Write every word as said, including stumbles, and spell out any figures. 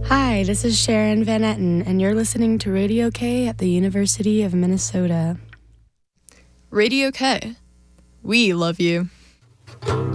Hi, this is Sharon Van Etten, and you're listening to Radio K at the University of Minnesota. Radio K. We love you.